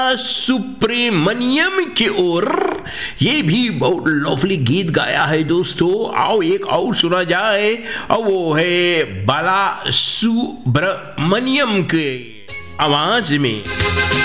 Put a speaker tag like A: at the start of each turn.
A: सुब्रमण्यम की ओर ये भी बहुत लवली गीत गाया है दोस्तों। आओ एक और सुना जाए, और वो है बाला सुब्रमण्यम के आवाज में।